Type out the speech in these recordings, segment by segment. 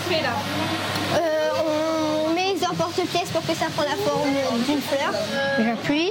fait là? On met les emporte-pièces pour que ça prenne la forme d'une fleur. J'appuie.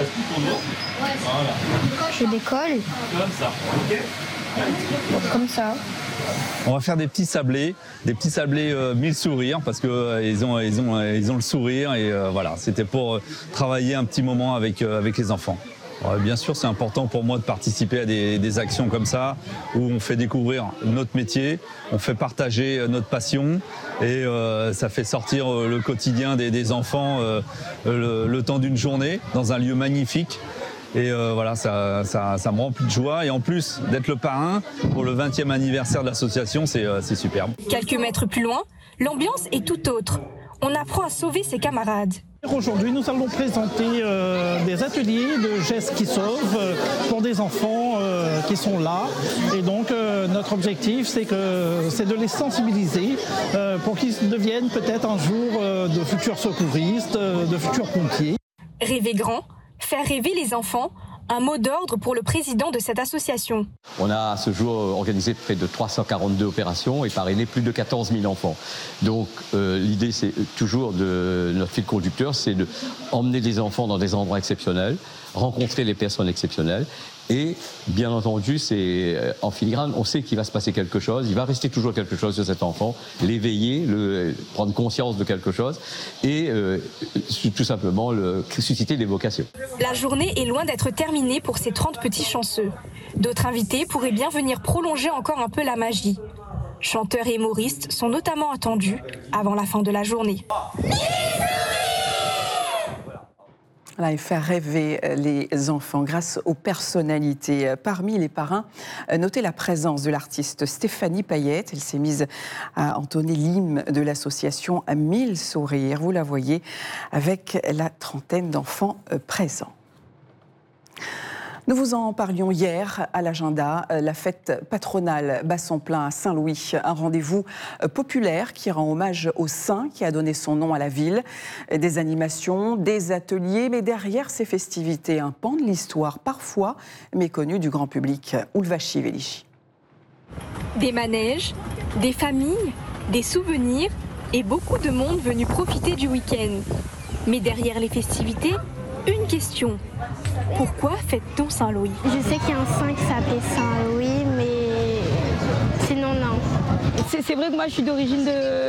Je décolle. Comme ça. Comme ça. On va faire des petits sablés mille sourires parce que ils ont le sourire et voilà, c'était pour travailler un petit moment avec les enfants. Alors, bien sûr, c'est important pour moi de participer à des actions comme ça où on fait découvrir notre métier, on fait partager notre passion et ça fait sortir le quotidien des enfants le temps d'une journée dans un lieu magnifique. Et voilà, ça me remplit de joie. Et en plus d'être le parrain pour le 20e anniversaire de l'association, c'est superbe. Quelques mètres plus loin, l'ambiance est tout autre. On apprend à sauver ses camarades. Aujourd'hui, nous allons présenter des ateliers de gestes qui sauvent pour des enfants qui sont là. Et donc, notre objectif, c'est de les sensibiliser pour qu'ils deviennent peut-être un jour de futurs secouristes, de futurs pompiers. Rêver grand, faire rêver les enfants, un mot d'ordre pour le président de cette association. On a à ce jour organisé près de 342 opérations et parrainé plus de 14 000 enfants. Donc l'idée, c'est toujours de notre fil conducteur, c'est d'emmener les enfants dans des endroits exceptionnels, rencontrer les personnes exceptionnelles. Et bien entendu, c'est en filigrane, on sait qu'il va se passer quelque chose, il va rester toujours quelque chose sur cet enfant, l'éveiller, prendre conscience de quelque chose et tout simplement susciter des vocations. La journée est loin d'être terminée pour ces 30 petits chanceux. D'autres invités pourraient bien venir prolonger encore un peu la magie. Chanteurs et humoristes sont notamment attendus avant la fin de la journée. Voilà, et faire rêver les enfants grâce aux personnalités. Parmi les parrains, notez la présence de l'artiste Stéphanie Payette. Elle s'est mise à entonner l'hymne de l'association à 1000 sourires. Vous la voyez avec la trentaine d'enfants présents. Nous vous en parlions hier à l'agenda, la fête patronale Basson-Plein à Saint-Louis, un rendez-vous populaire qui rend hommage au saint qui a donné son nom à la ville. Des animations, des ateliers, mais derrière ces festivités, un pan de l'histoire parfois méconnu du grand public. Ulvashi Velichi. Des manèges, des familles, des souvenirs et beaucoup de monde venu profiter du week-end. Mais derrière les festivités, une question. Pourquoi fête-t-on Saint-Louis? Je sais qu'il y a un saint qui s'appelait Saint-Louis, mais sinon non. C'est vrai que moi je suis d'origine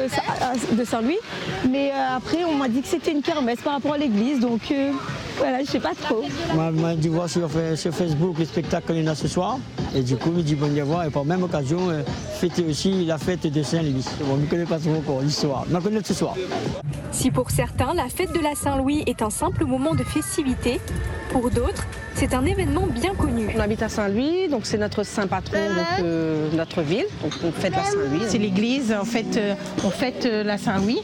de Saint-Louis, mais après on m'a dit que c'était une kermesse par rapport à l'église, donc voilà, je sais pas trop. Moi, je dit voir sur Facebook le spectacle qu'on a ce soir, et du coup, je dit bon y avoir, et par même occasion, fêter aussi la fête de Saint-Louis. Bon, je ne connais pas trop encore l'histoire, je la connais ce soir. Si pour certains, la fête de la Saint-Louis est un simple moment de festivité, pour d'autres, c'est un événement bien connu. On habite à Saint-Louis, donc c'est notre saint patron, donc notre ville, donc on fête la Saint-Louis. C'est l'église, en fait, on fête la Saint-Louis,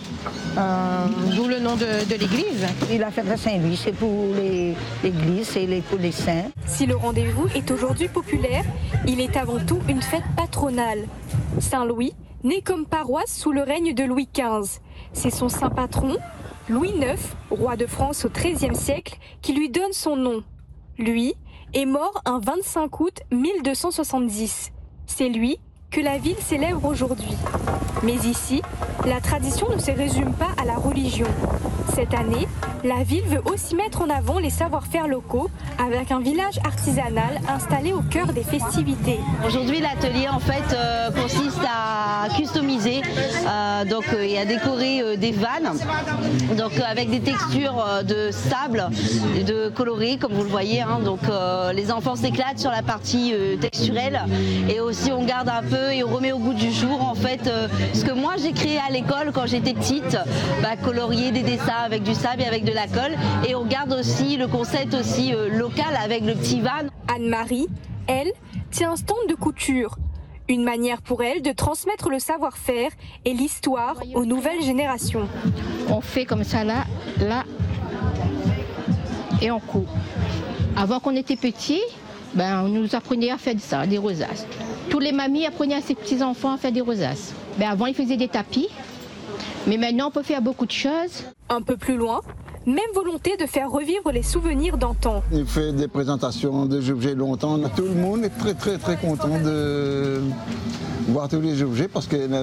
d'où le nom de l'église. Et la fête de Saint-Louis, c'est pour l'église, c'est pour les saints. Si le rendez-vous est aujourd'hui populaire, il est avant tout une fête patronale. Saint-Louis, né comme paroisse sous le règne de Louis XV. C'est son saint patron, Louis IX, roi de France au XIIIe siècle, qui lui donne son nom. Lui est mort un 25 août 1270. C'est lui que la ville célèbre aujourd'hui. Mais ici, la tradition ne se résume pas à la religion. Cette année, la ville veut aussi mettre en avant les savoir-faire locaux avec un village artisanal installé au cœur des festivités. Aujourd'hui, l'atelier en fait consiste à customiser et à décorer des vannes, donc avec des textures de sable, de coloré comme vous le voyez. Les enfants s'éclatent sur la partie texturelle et aussi on garde un peu et on remet au goût du jour en fait ce que moi j'ai créé à l'école quand j'étais petite, colorier des dessins avec du sable et avec de la colle, et on garde aussi le concept aussi local avec le petit van. Anne-Marie, elle, tient un stand de couture. Une manière pour elle de transmettre le savoir-faire et l'histoire aux nouvelles générations. On fait comme ça là, et on coud. Avant qu'on était petits, on nous apprenait à faire ça, des rosaces. Tous les mamies apprenaient à ses petits-enfants à faire des rosaces. Avant, ils faisaient des tapis, mais maintenant, on peut faire beaucoup de choses. Un peu plus loin, même volonté de faire revivre les souvenirs d'antan. Il fait des présentations des objets longtemps. Tout le monde est très content de voir tous les objets parce que